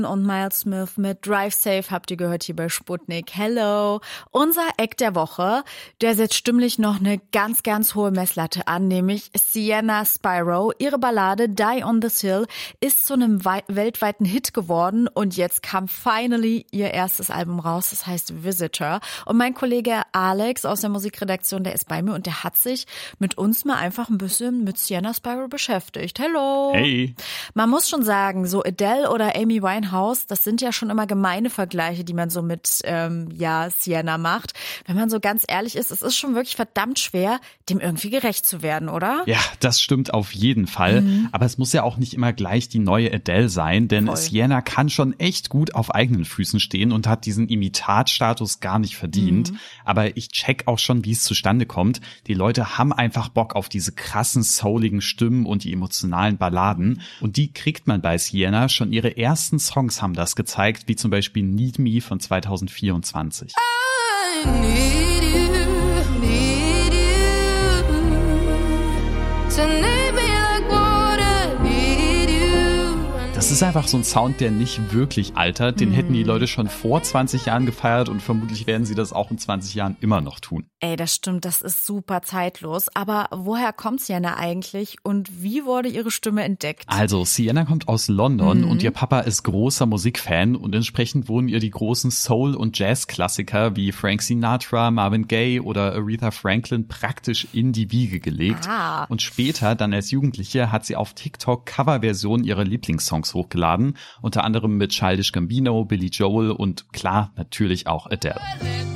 Und Miles Smith mit Drive Safe habt ihr gehört hier bei Sputnik. Hello. Unser Act der Woche, der setzt stimmlich noch eine ganz, ganz hohe Messlatte an, nämlich Sienna Spyro. Ihre Ballade Die on This Hill ist zu einem weltweiten Hit geworden und jetzt kam finally ihr erstes Album raus, das heißt Visitor. Und mein Kollege Alex aus der Musikredaktion, der ist bei mir und der hat sich mit uns mal einfach ein bisschen mit Sienna Spyro beschäftigt. Hello. Hey. Man muss schon sagen, so Adele oder Amy Winehouse, das sind ja schon immer gemeine Vergleiche, die man so mit Sienna macht. Wenn man so ganz ehrlich ist, es ist schon wirklich verdammt schwer, dem irgendwie gerecht zu werden, oder? Ja, das stimmt auf jeden Fall. Aber es muss ja auch nicht immer gleich die neue Adele sein, denn Voll. Sienna kann schon echt gut auf eigenen Füßen stehen und hat diesen Imitatstatus gar nicht verdient. Aber ich check auch schon, wie es zustande kommt. Die Leute haben einfach Bock auf diese krassen, souligen Stimmen und die emotionalen Balladen. Und die kriegt man bei Sienna. Schon ihre ersten Songs haben das gezeigt, wie zum Beispiel Need Me von 2024. I need you to need me like water, need you. Das ist einfach so ein Sound, der nicht wirklich altert. Den hätten die Leute schon vor 20 Jahren gefeiert und vermutlich werden sie das auch in 20 Jahren immer noch tun. Ey, das stimmt, das ist super zeitlos. Aber woher kommt Sienna eigentlich und wie wurde ihre Stimme entdeckt? Also, Sienna kommt aus London und ihr Papa ist großer Musikfan und entsprechend wurden ihr die großen Soul- und Jazz-Klassiker wie Frank Sinatra, Marvin Gaye oder Aretha Franklin praktisch in die Wiege gelegt. Und später, dann als Jugendliche, hat sie auf TikTok Coverversionen ihrer Lieblingssongs hochgeladen, unter anderem mit Childish Gambino, Billy Joel und klar, natürlich auch Adele.